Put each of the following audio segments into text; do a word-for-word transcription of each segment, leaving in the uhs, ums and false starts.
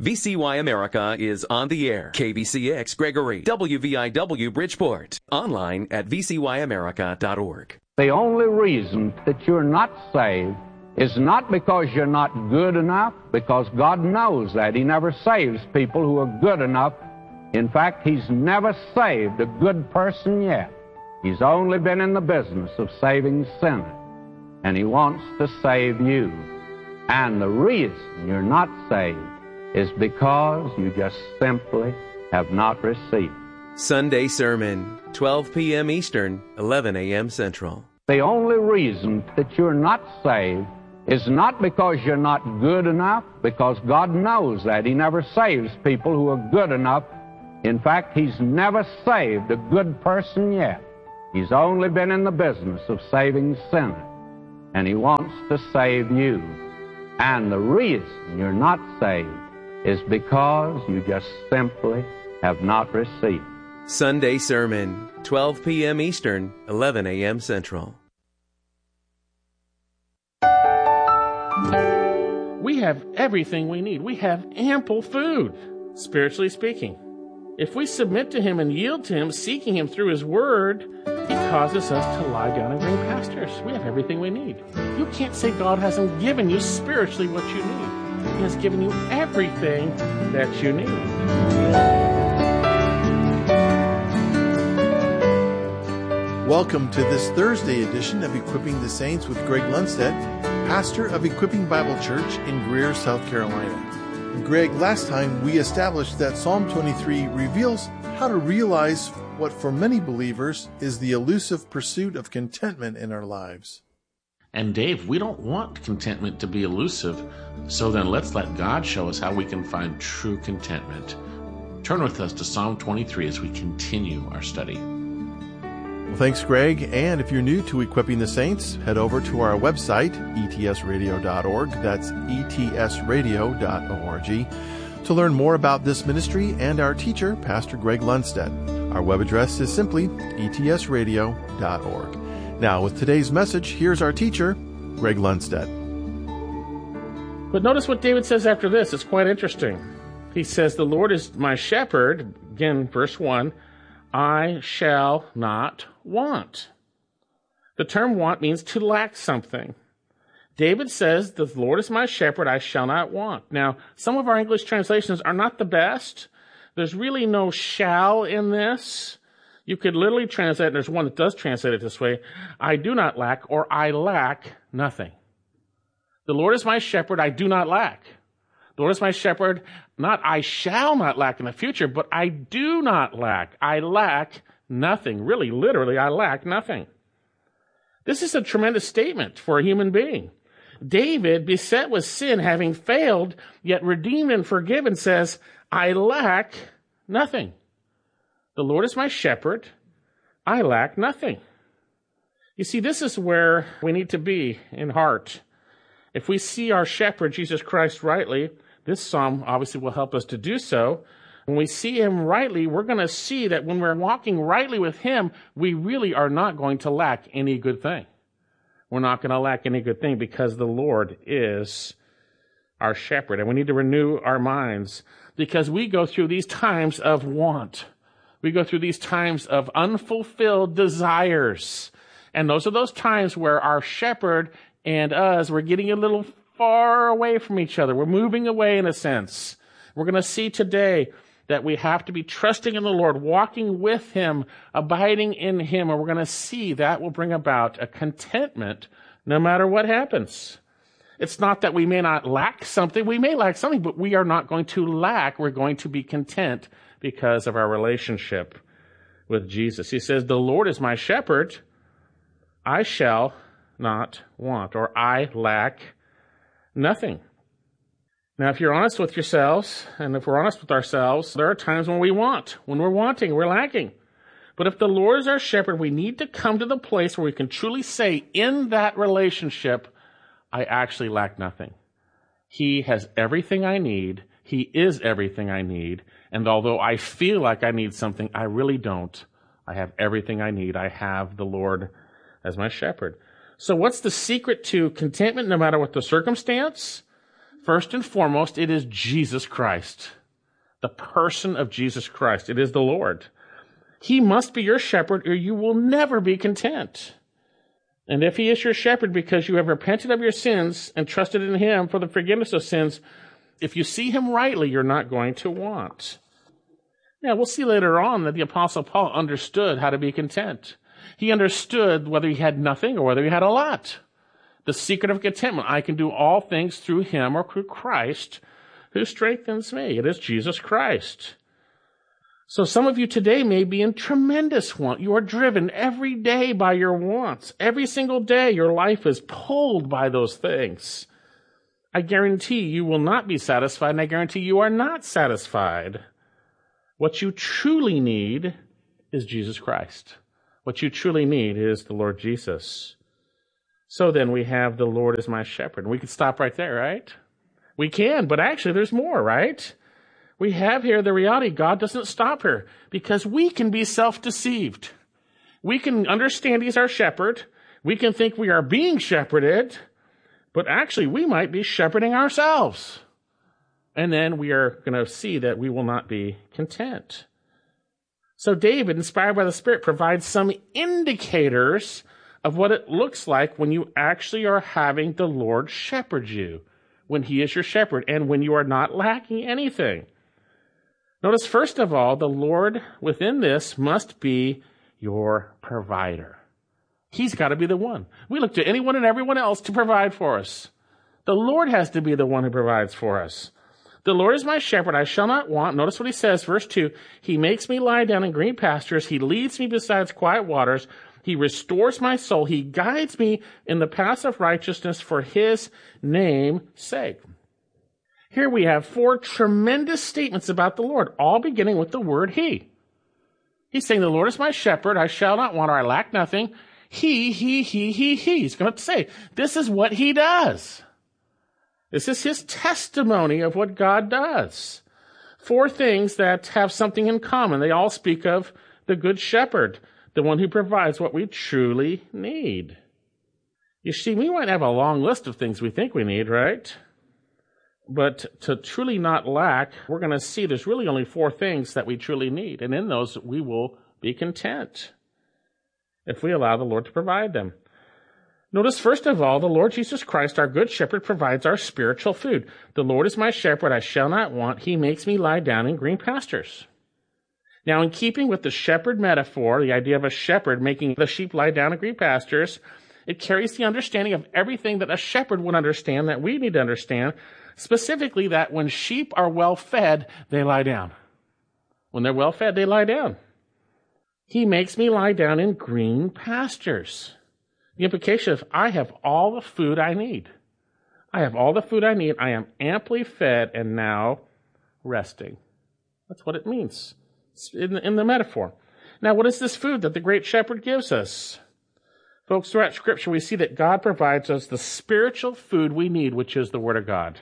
V C Y America is on the air. K B C X Gregory, W V I W Bridgeport. Online at v c y america dot org. The only reason that you're not saved is not because you're not good enough, because God knows that. He never saves people who are good enough. In fact, He's never saved a good person yet. He's only been in the business of saving sinners, and He wants to save you. And the reason you're not saved is because you just simply have not received. Sunday Sermon, twelve p.m. Eastern, eleven a.m. Central. The only reason that you're not saved is not because you're not good enough, because God knows that. He never saves people who are good enough. In fact, He's never saved a good person yet. He's only been in the business of saving sinners, and He wants to save you. And the reason you're not saved is because you just simply have not received. Sunday Sermon, twelve p.m. Eastern, eleven a.m. Central. We have everything we need. We have ample food, spiritually speaking. If we submit to Him and yield to Him, seeking Him through His Word, He causes us to lie down in green pastures. We have everything we need. You can't say God hasn't given you spiritually what you need. He has given you everything that you need. Welcome to this Thursday edition of Equipping the Saints with Greg Lundstedt, pastor of Equipping Bible Church in Greer, South Carolina. Greg, last time we established that Psalm twenty-three reveals how to realize what for many believers is the elusive pursuit of contentment in our lives. And Dave, we don't want contentment to be elusive, so then let's let God show us how we can find true contentment. Turn with us to Psalm twenty-three as we continue our study. Well, thanks, Greg. And if you're new to Equipping the Saints, head over to our website, e t s radio dot org. That's e t s radio dot org to learn more about this ministry and our teacher, Pastor Greg Lundstedt. Our web address is simply e t s radio dot org. Now, with today's message, here's our teacher, Greg Lundstedt. But notice what David says after this. It's quite interesting. He says, "The Lord is my shepherd," again, verse one, "I shall not want." The term want means to lack something. David says, "The Lord is my shepherd, I shall not want." Now, some of our English translations are not the best. There's really no shall in this. You could literally translate, and there's one that does translate it this way, "I do not lack," or "I lack nothing." The Lord is my shepherd, I do not lack. The Lord is my shepherd, not I shall not lack in the future, but I do not lack. I lack nothing. Really, literally, I lack nothing. This is a tremendous statement for a human being. David, beset with sin, having failed, yet redeemed and forgiven, says, I lack nothing. The Lord is my shepherd. I lack nothing. You see, this is where we need to be in heart. If we see our shepherd, Jesus Christ, rightly, this psalm obviously will help us to do so. When we see Him rightly, we're going to see that when we're walking rightly with Him, we really are not going to lack any good thing. We're not going to lack any good thing because the Lord is our shepherd. And we need to renew our minds because we go through these times of want. We go through these times of unfulfilled desires. And those are those times where our shepherd and us, we're getting a little far away from each other. We're moving away in a sense. We're going to see today that we have to be trusting in the Lord, walking with Him, abiding in Him, and we're going to see that will bring about a contentment no matter what happens. It's not that we may not lack something. We may lack something, but we are not going to lack. We're going to be content because of our relationship with Jesus. He says, the Lord is my shepherd. I shall not want, or I lack nothing. Now, if you're honest with yourselves, and if we're honest with ourselves, there are times when we want, when we're wanting, we're lacking. But if the Lord is our shepherd, we need to come to the place where we can truly say, in that relationship, I actually lack nothing. He has everything I need. He is everything I need. And although I feel like I need something, I really don't. I have everything I need. I have the Lord as my shepherd. So what's the secret to contentment no matter what the circumstance? First and foremost, it is Jesus Christ, the person of Jesus Christ. It is the Lord. He must be your shepherd, or you will never be content. And if he is your shepherd because you have repented of your sins and trusted in him for the forgiveness of sins, if you see him rightly, you're not going to want. Now, we'll see later on that the Apostle Paul understood how to be content. He understood whether he had nothing or whether he had a lot. The secret of contentment, I can do all things through him or through Christ who strengthens me. It is Jesus Christ. So some of you today may be in tremendous want. You are driven every day by your wants. Every single day your life is pulled by those things. I guarantee you will not be satisfied, and I guarantee you are not satisfied. What you truly need is Jesus Christ. What you truly need is the Lord Jesus. So then we have the Lord as my shepherd. We could stop right there, right? We can, but actually there's more, right? We have here the reality God doesn't stop here because we can be self-deceived. We can understand he's our shepherd. We can think we are being shepherded, but actually we might be shepherding ourselves. And then we are going to see that we will not be content. So David, inspired by the Spirit, provides some indicators of what it looks like when you actually are having the Lord shepherd you, when he is your shepherd, and when you are not lacking anything. Notice, first of all, the Lord within this must be your provider. He's got to be the one. We look to anyone and everyone else to provide for us. The Lord has to be the one who provides for us. The Lord is my shepherd, I shall not want. Notice what he says, verse two. He makes me lie down in green pastures. He leads me beside quiet waters. He restores my soul. He guides me in the paths of righteousness for his name's sake. Here we have four tremendous statements about the Lord, all beginning with the word he. He's saying, the Lord is my shepherd, I shall not want, or I lack nothing. He, he, he, he, he. He's going to say, this is what he does. This is his testimony of what God does. Four things that have something in common. They all speak of the good shepherd, the one who provides what we truly need. You see, we might have a long list of things we think we need, right? But to truly not lack, we're going to see there's really only four things that we truly need. And in those, we will be content if we allow the Lord to provide them. Notice, first of all, the Lord Jesus Christ, our good shepherd, provides our spiritual food. The Lord is my shepherd, I shall not want. He makes me lie down in green pastures. Now, in keeping with the shepherd metaphor, the idea of a shepherd making the sheep lie down in green pastures, it carries the understanding of everything that a shepherd would understand, that we need to understand, specifically that when sheep are well fed, they lie down. When they're well fed, they lie down. He makes me lie down in green pastures. The implication is I have all the food I need. I have all the food I need. I am amply fed and now resting. That's what it means in the, in the metaphor. Now, what is this food that the great shepherd gives us? Folks, throughout Scripture, we see that God provides us the spiritual food we need, which is the Word of God.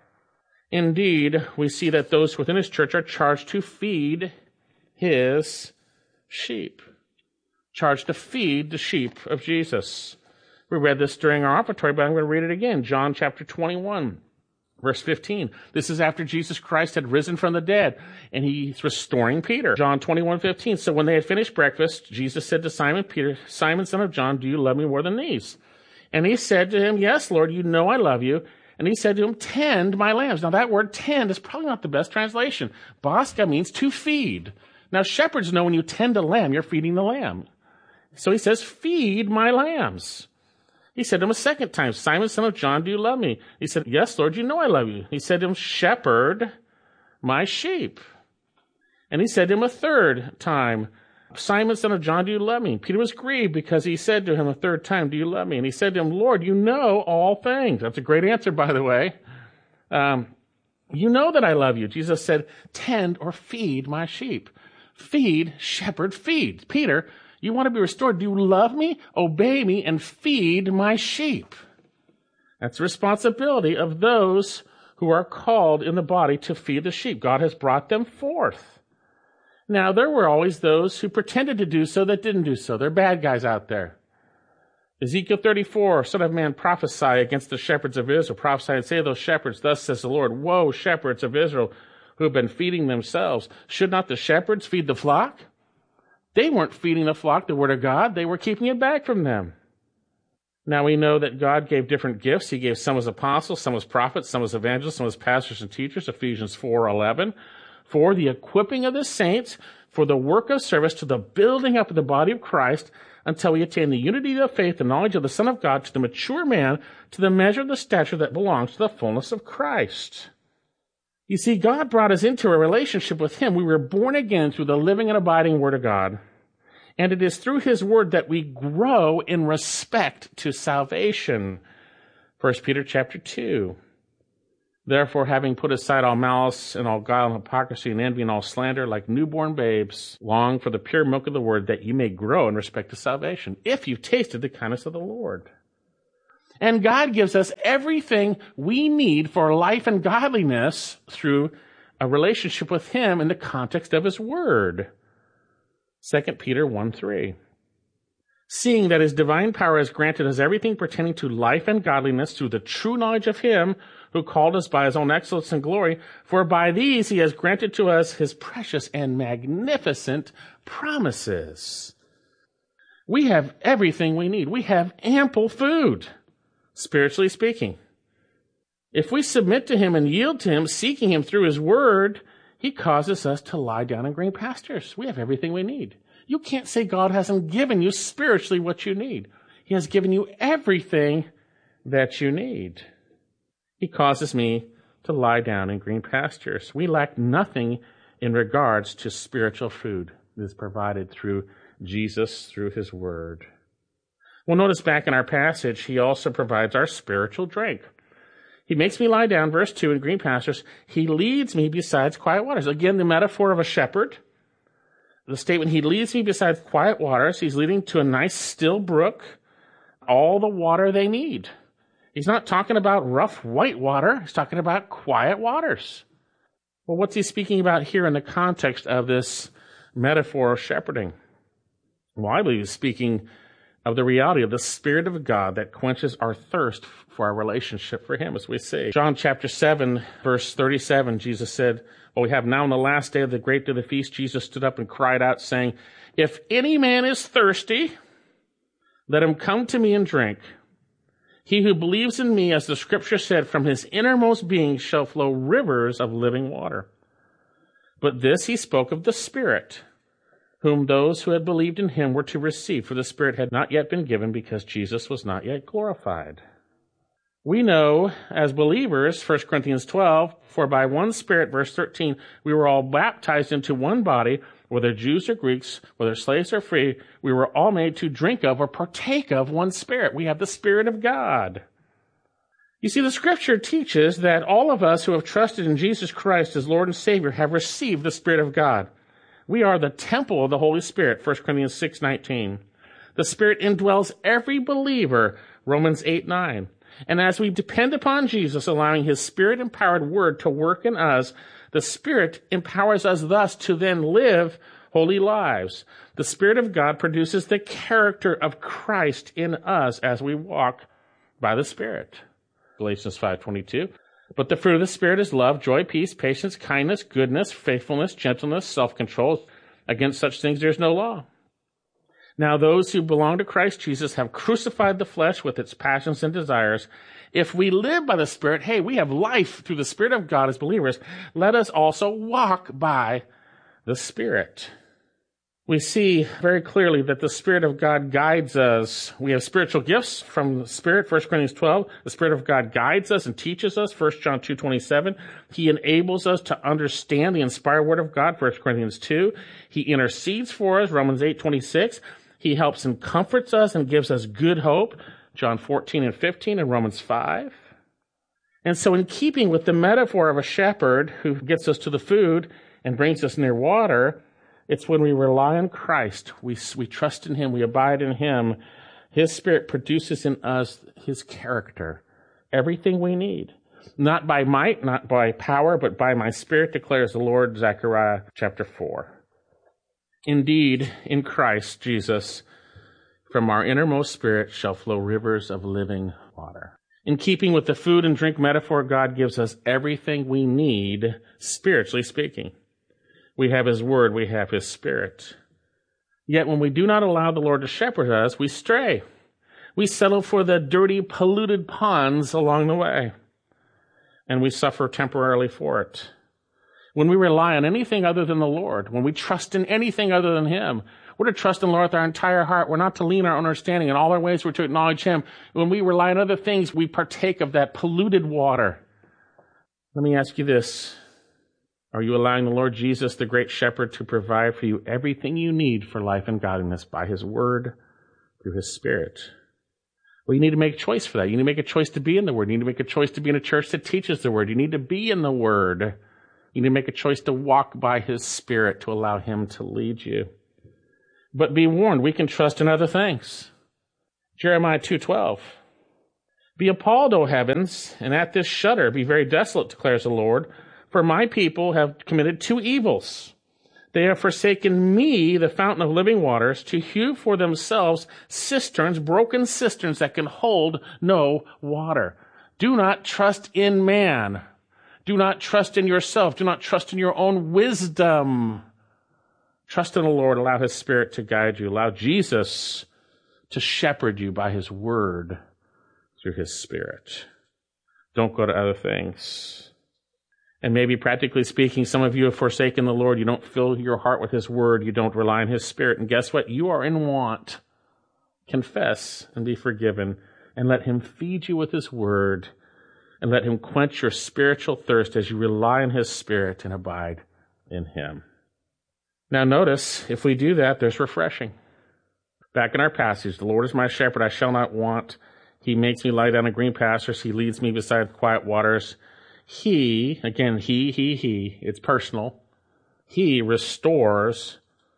Indeed, we see that those within his church are charged to feed his sheep. Charged to feed the sheep of Jesus. We read this during our offertory, but I'm going to read it again. John chapter twenty-one, verse fifteen. This is after Jesus Christ had risen from the dead, and he's restoring Peter. John twenty-one, fifteen. So when they had finished breakfast, Jesus said to Simon Peter, Simon, son of John, do you love me more than these? And he said to him, yes, Lord, you know I love you. And he said to him, tend my lambs. Now that word tend is probably not the best translation. Bosca means to feed. Now shepherds know when you tend a lamb, you're feeding the lamb. So he says, feed my lambs. He said to him a second time, Simon, son of John, do you love me? He said, yes, Lord, you know I love you. He said to him, shepherd my sheep. And he said to him a third time, Simon, son of John, do you love me? Peter was grieved because he said to him a third time, do you love me? And he said to him, Lord, you know all things. That's a great answer, by the way. Um, you know that I love you. Jesus said, tend or feed my sheep. Feed, shepherd, feed. Peter, you want to be restored. Do you love me? Obey me and feed my sheep. That's the responsibility of those who are called in the body to feed the sheep. God has brought them forth. Now, there were always those who pretended to do so that didn't do so. There are bad guys out there. Ezekiel thirty-four, Son of man, prophesy against the shepherds of Israel. Prophesy and say to those shepherds, thus says the Lord, woe, shepherds of Israel, who have been feeding themselves. Should not the shepherds feed the flock? They weren't feeding the flock the word of God. They were keeping it back from them. Now we know that God gave different gifts. He gave some as apostles, some as prophets, some as evangelists, some as pastors and teachers, Ephesians four eleven, for the equipping of the saints, for the work of service, to the building up of the body of Christ, until we attain the unity of faith and knowledge of the Son of God, to the mature man, to the measure of the stature that belongs to the fullness of Christ. You see, God brought us into a relationship with him. We were born again through the living and abiding Word of God. And it is through his Word that we grow in respect to salvation. First Peter chapter two. Therefore, having put aside all malice and all guile and hypocrisy and envy and all slander, like newborn babes, long for the pure milk of the Word, that you may grow in respect to salvation, if you've tasted the kindness of the Lord. And God gives us everything we need for life and godliness through a relationship with him in the context of his Word. Second Peter one three. Seeing that his divine power has granted us everything pertaining to life and godliness through the true knowledge of him who called us by his own excellence and glory, for by these he has granted to us his precious and magnificent promises. We have everything we need. We have ample food, spiritually speaking. If we submit to him and yield to him, seeking him through his Word, he causes us to lie down in green pastures. We have everything we need. You can't say God hasn't given you spiritually what you need. He has given you everything that you need. He causes me to lie down in green pastures. We lack nothing in regards to spiritual food that is provided through Jesus, through his Word. Well, notice back in our passage, he also provides our spiritual drink. He makes me lie down, verse two, in green pastures. He leads me beside quiet waters. Again, the metaphor of a shepherd. The statement, he leads me beside quiet waters. He's leading to a nice still brook, all the water they need. He's not talking about rough white water. He's talking about quiet waters. Well, what's he speaking about here in the context of this metaphor of shepherding? Well, I believe he's speaking of the reality of the Spirit of God that quenches our thirst for our relationship for him, as we say. John chapter seven, verse thirty-seven, Jesus said, well, we have now in the last day of the great day of the feast, Jesus stood up and cried out, saying, if any man is thirsty, let him come to me and drink. He who believes in me, as the scripture said, from his innermost being shall flow rivers of living water. But this he spoke of the Spirit, whom those who had believed in him were to receive, for the Spirit had not yet been given because Jesus was not yet glorified. We know as believers, First Corinthians twelve, for by one Spirit, verse thirteen, we were all baptized into one body, whether Jews or Greeks, whether slaves or free, we were all made to drink of or partake of one Spirit. We have the Spirit of God. You see, the scripture teaches that all of us who have trusted in Jesus Christ as Lord and Savior have received the Spirit of God. We are the temple of the Holy Spirit, First Corinthians six nineteen. The Spirit indwells every believer, Romans eight nine. And as we depend upon Jesus, allowing his Spirit-empowered Word to work in us, the Spirit empowers us thus to then live holy lives. The Spirit of God produces the character of Christ in us as we walk by the Spirit. Galatians five twenty-two. But the fruit of the Spirit is love, joy, peace, patience, kindness, goodness, faithfulness, gentleness, self-control. Against such things there is no law. Now those who belong to Christ Jesus have crucified the flesh with its passions and desires. If we live by the Spirit, hey, we have life through the Spirit of God as believers. Let us also walk by the Spirit. We see very clearly that the Spirit of God guides us. We have spiritual gifts from the Spirit, First Corinthians twelve. The Spirit of God guides us and teaches us, First John two twenty-seven. He enables us to understand the inspired Word of God, First Corinthians two. He intercedes for us, Romans eight twenty-six. He helps and comforts us and gives us good hope, John fourteen and fifteen and Romans five. And so in keeping with the metaphor of a shepherd who gets us to the food and brings us near water, it's when we rely on Christ, we, we trust in him, we abide in him, his Spirit produces in us his character, everything we need. Not by might, not by power, but by my Spirit, declares the Lord, Zechariah chapter four. Indeed, in Christ Jesus, From our innermost spirit shall flow rivers of living water. In keeping with the food and drink metaphor, God gives us everything we need, spiritually speaking. We have his word, we have his spirit. Yet when we do not allow the Lord to shepherd us, we stray. We settle for the dirty, polluted ponds along the way, and we suffer temporarily for it. When we rely on anything other than the Lord, when we trust in anything other than him, we're to trust in the Lord with our entire heart. We're not to lean on our understanding. In all our ways, we're to acknowledge him. When we rely on other things, we partake of that polluted water. Let me ask you this. Are you allowing the Lord Jesus, the great shepherd, to provide for you everything you need for life and godliness by his word, through his spirit? Well, you need to make a choice for that. You need to make a choice to be in the word. You need to make a choice to be in a church that teaches the word. You need to be in the word. You need to make a choice to walk by his spirit, to allow him to lead you. But be warned, we can trust in other things. Jeremiah two twelve. Be appalled, O heavens, and at this shudder be very desolate, declares the Lord, for my people have committed two evils. They have forsaken me, the fountain of living waters, to hew for themselves cisterns, broken cisterns that can hold no water. Do not trust in man. Do not trust in yourself. Do not trust in your own wisdom. Trust in the Lord. Allow his spirit to guide you. Allow Jesus to shepherd you by his word through his spirit. Don't go to other things. And maybe practically speaking, some of you have forsaken the Lord. You don't fill your heart with his word. You don't rely on his spirit. And guess what? You are in want. Confess and be forgiven, and let him feed you with his word, and let him quench your spiritual thirst as you rely on his spirit and abide in him. Now notice, if we do that, there's refreshing. Back in our passage, the Lord is my shepherd, I shall not want. He makes me lie down in green pastures. He leads me beside quiet waters. He, again, he, he, he, it's personal. He restores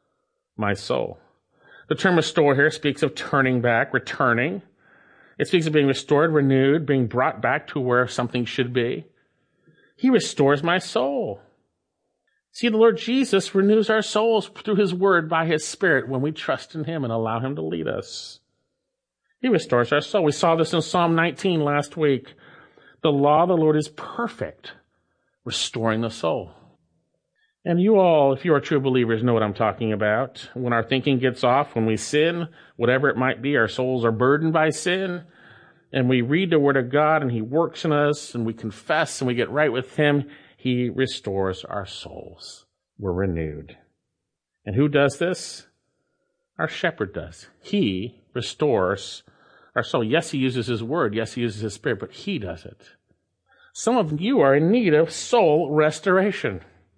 my soul. The term restore here speaks of turning back, returning. It speaks of being restored, renewed, being brought back to where something should be. He restores my soul. See, the Lord Jesus renews our souls through his word by his spirit when we trust in him and allow him to lead us. He restores our soul. We saw this in Psalm nineteen last week. The law of the Lord is perfect, restoring the soul. And you all, if you are true believers, know what I'm talking about. When our thinking gets off, when we sin, whatever it might be, our souls are burdened by sin, and we read the word of God, and he works in us, and we confess, and we get right with him, he restores our souls. We're renewed. And who does this? Our shepherd does. He restores our soul. Yes, he uses his word. Yes, he uses his spirit, but he does it. Some of you are in need of soul restoration.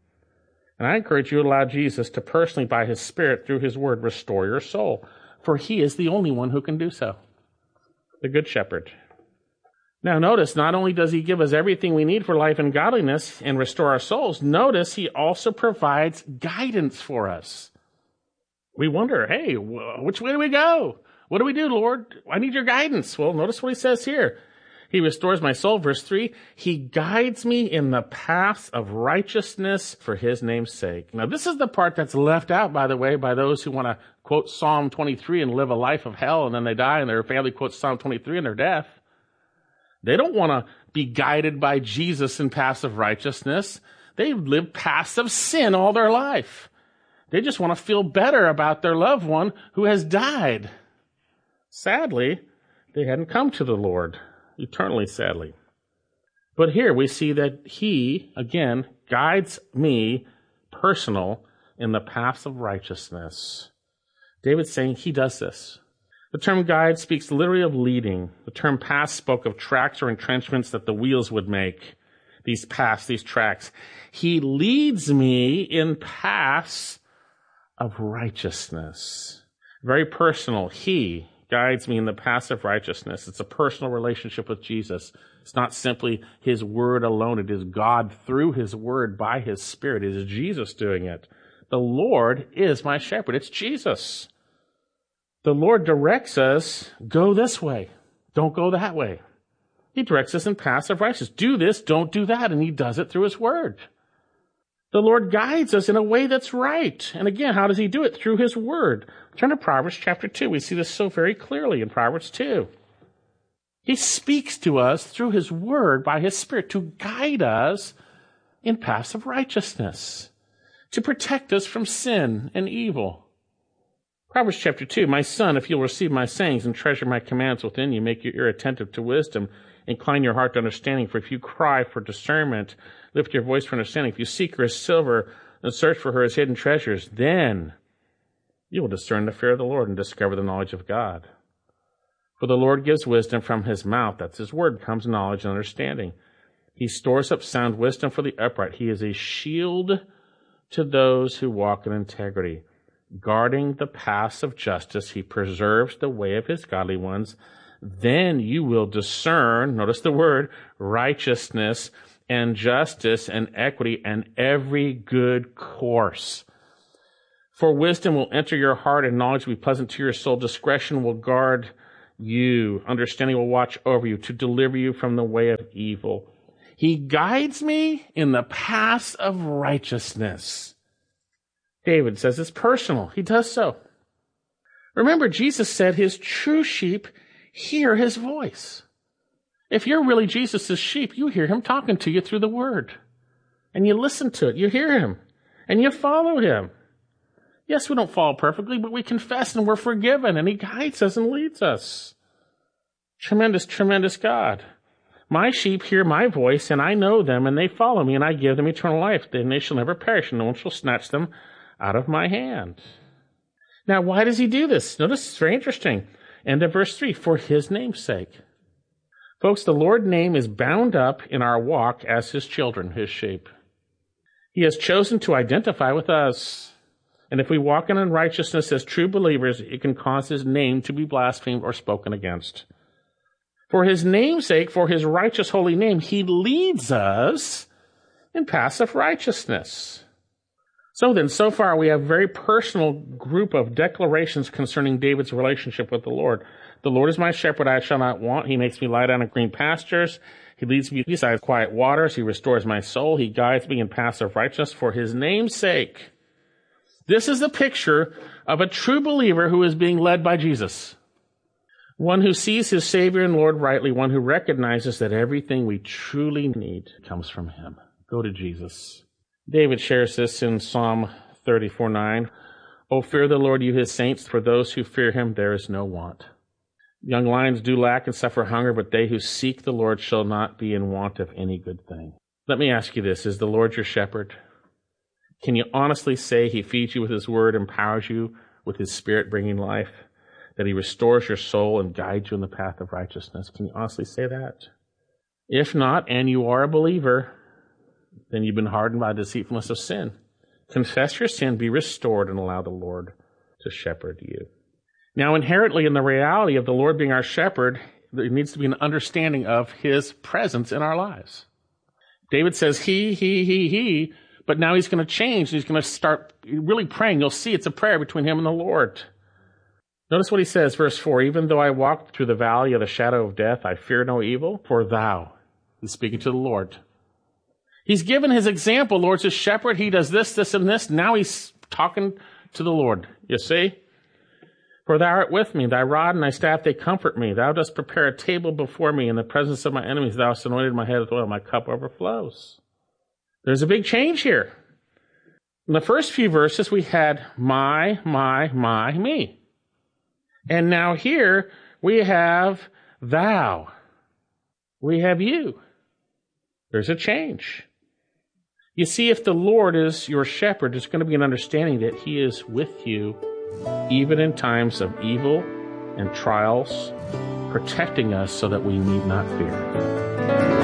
And I encourage you to allow Jesus to personally, by his spirit, through his word, restore your soul. For he is the only one who can do so. The good shepherd. Now notice, not only does he give us everything we need for life and godliness and restore our souls, notice he also provides guidance for us. We wonder, hey, which way do we go? What do we do, Lord? I need your guidance. Well, notice what he says here. He restores my soul. Verse three, he guides me in the paths of righteousness for his name's sake. Now, this is the part that's left out, by the way, by those who want to quote Psalm twenty-three and live a life of hell, and then they die, and their family quotes Psalm twenty-three in their death. They don't want to be guided by Jesus in paths of righteousness. They live paths of sin all their life. They just want to feel better about their loved one who has died. Sadly, they hadn't come to the Lord, eternally sadly. But here we see that he, again, guides me, personal, in the paths of righteousness. David's saying he does this. The term guide speaks literally of leading. The term path spoke of tracks or entrenchments that the wheels would make. These paths, these tracks. He leads me in paths of righteousness. Very personal. He guides me in the paths of righteousness. It's a personal relationship with Jesus. It's not simply his word alone. It is God through his word by his spirit. It is Jesus doing it. The Lord is my shepherd. It's Jesus. The Lord directs us, go this way. Don't go that way. He directs us in paths of righteousness. Do this, don't do that. And he does it through his word. The Lord guides us in a way that's right. And again, how does he do it? Through his word. Turn to Proverbs chapter two. We see this so very clearly in Proverbs two. He speaks to us through his word by his Spirit to guide us in paths of righteousness, to protect us from sin and evil. Proverbs chapter two, my son, if you'll receive my sayings and treasure my commands within you, make your ear attentive to wisdom, incline your heart to understanding, for if you cry for discernment, lift your voice for understanding, if you seek her as silver and search for her as hidden treasures, then you will discern the fear of the Lord and discover the knowledge of God. For the Lord gives wisdom from his mouth. That's his word, comes knowledge and understanding. He stores up sound wisdom for the upright. He is a shield to those who walk in integrity. Guarding the paths of justice, he preserves the way of his godly ones. Then you will discern, notice the word, righteousness and justice and equity and every good course. For wisdom will enter your heart and knowledge will be pleasant to your soul. Discretion will guard you. Understanding will watch over you to deliver you from the way of evil. He guides me in the paths of righteousness. David says it's personal. He does so. Remember, Jesus said his true sheep hear his voice. If you're really Jesus' sheep, you hear him talking to you through the word. And you listen to it. You hear him. And you follow him. Yes, we don't follow perfectly, but we confess and we're forgiven. And he guides us and leads us. Tremendous, tremendous God. My sheep hear my voice, and I know them, and they follow me, and I give them eternal life. Then they shall never perish, and no one shall snatch them out of my hand. Now, why does he do this? Notice it's very interesting. End of verse three, for his name's sake. Folks, the Lord's name is bound up in our walk as his children, his sheep. He has chosen to identify with us. And if we walk in unrighteousness as true believers, it can cause his name to be blasphemed or spoken against. For his name's sake, for his righteous holy name, he leads us in paths of righteousness. So then, so far, we have a very personal group of declarations concerning David's relationship with the Lord. The Lord is my shepherd, I shall not want. He makes me lie down in green pastures. He leads me beside quiet waters. He restores my soul. He guides me in paths of righteousness for his name's sake. This is a picture of a true believer who is being led by Jesus. One who sees his Savior and Lord rightly, one who recognizes that everything we truly need comes from him. Go to Jesus. David shares this in Psalm thirty-four nine. O fear the Lord, you his saints, for those who fear him there is no want. Young lions do lack and suffer hunger, but they who seek the Lord shall not be in want of any good thing. Let me ask you this. Is the Lord your shepherd? Can you honestly say he feeds you with his word, empowers you with his Spirit bringing life, that he restores your soul and guides you in the path of righteousness? Can you honestly say that? If not, and you are a believer, then you've been hardened by the deceitfulness of sin. Confess your sin, be restored, and allow the Lord to shepherd you. Now, inherently in the reality of the Lord being our shepherd, there needs to be an understanding of his presence in our lives. David says he, he, he, he, but now he's going to change. He's going to start really praying. You'll see it's a prayer between him and the Lord. Notice what he says, verse four, even though I walk through the valley of the shadow of death, I fear no evil, for thou. He's speaking to the Lord. He's given his example. Lord's his shepherd. He does this, this, and this. Now he's talking to the Lord. You see? For thou art with me. Thy rod and thy staff, they comfort me. Thou dost prepare a table before me in the presence of my enemies. Thou hast anointed my head with oil. My cup overflows. There's a big change here. In the first few verses, we had my, my, my, me. And now here we have thou. We have you. There's a change. You see, if the Lord is your shepherd, there's going to be an understanding that he is with you even in times of evil and trials, protecting us so that we need not fear.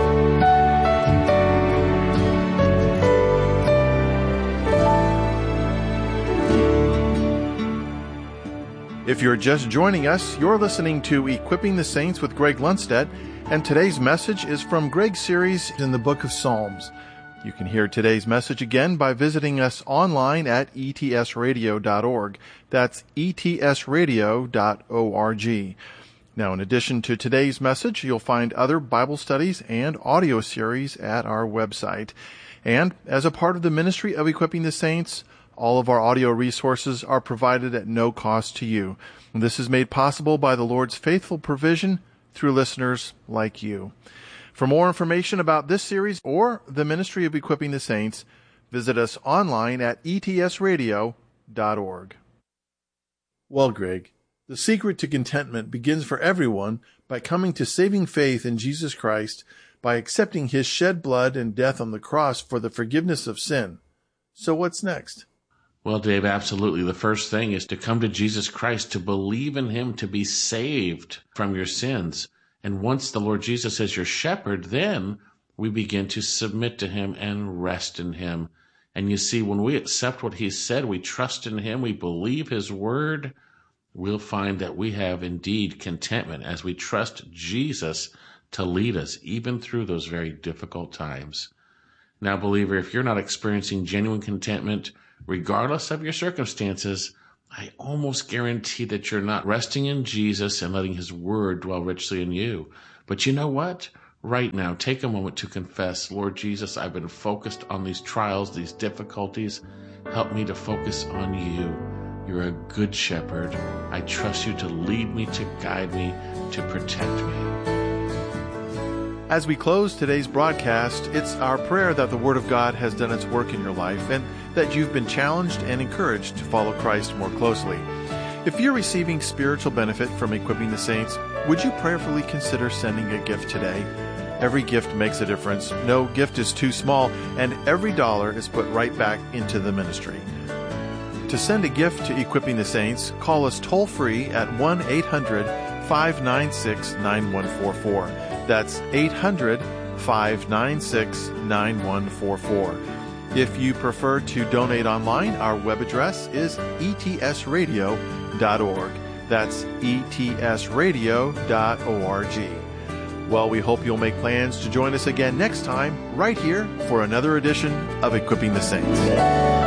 If you're just joining us, you're listening to Equipping the Saints with Greg Lundstedt, and today's message is from Greg's series in the book of Psalms. You can hear today's message again by visiting us online at E T S radio dot org. That's E T S radio dot org. Now, in addition to today's message, you'll find other Bible studies and audio series at our website. And as a part of the ministry of Equipping the Saints, all of our audio resources are provided at no cost to you. And this is made possible by the Lord's faithful provision through listeners like you. For more information about this series or the ministry of Equipping the Saints, visit us online at E T S radio dot org. Well, Greg, the secret to contentment begins for everyone by coming to saving faith in Jesus Christ, by accepting his shed blood and death on the cross for the forgiveness of sin. So what's next? Well, Dave, absolutely. The first thing is to come to Jesus Christ, to believe in him, to be saved from your sins. And once the Lord Jesus is your shepherd, then we begin to submit to him and rest in him. And you see, when we accept what he said, we trust in him, we believe his word, we'll find that we have indeed contentment as we trust Jesus to lead us even through those very difficult times. Now, believer, if you're not experiencing genuine contentment, regardless of your circumstances, I almost guarantee that you're not resting in Jesus and letting his word dwell richly in you. But you know what? Right now, take a moment to confess, Lord Jesus, I've been focused on these trials, these difficulties. Help me to focus on you. You're a good shepherd. I trust you to lead me, to guide me, to protect me. As we close today's broadcast, it's our prayer that the Word of God has done its work in your life and that you've been challenged and encouraged to follow Christ more closely. If you're receiving spiritual benefit from Equipping the Saints, would you prayerfully consider sending a gift today? Every gift makes a difference. No gift is too small, and every dollar is put right back into the ministry. To send a gift to Equipping the Saints, call us toll-free at one eight hundred five nine six nine one four four. That's eight hundred five nine six nine one four four. If you prefer to donate online, our web address is E T S radio dot org. That's E T S radio dot org. Well, we hope you'll make plans to join us again next time, right here, for another edition of Equipping the Saints.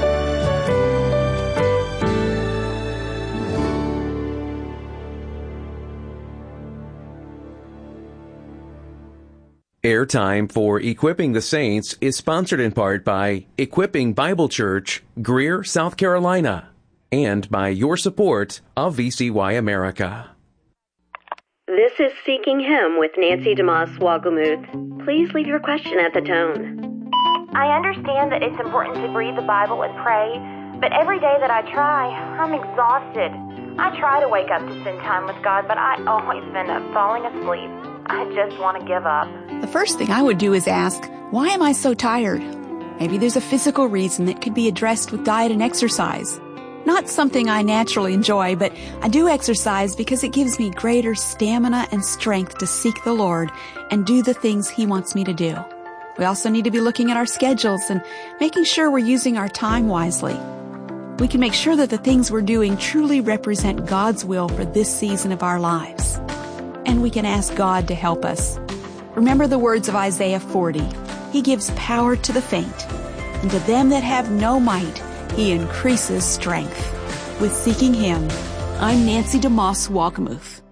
Airtime for Equipping the Saints is sponsored in part by Equipping Bible Church, Greer, South Carolina, and by your support of V C Y America. This is Seeking Him with Nancy DeMoss Wagglemuth. Please leave your question at the tone. I understand that it's important to read the Bible and pray, but every day that I try, I'm exhausted. I try to wake up to spend time with God, but I always end up falling asleep. I just want to give up. The first thing I would do is ask, why am I so tired? Maybe there's a physical reason that could be addressed with diet and exercise. Not something I naturally enjoy, but I do exercise because it gives me greater stamina and strength to seek the Lord and do the things He wants me to do. We also need to be looking at our schedules and making sure we're using our time wisely. We can make sure that the things we're doing truly represent God's will for this season of our lives. And we can ask God to help us. Remember the words of Isaiah forty. He gives power to the faint, and to them that have no might, He increases strength. With Seeking Him, I'm Nancy DeMoss Wagglemuth.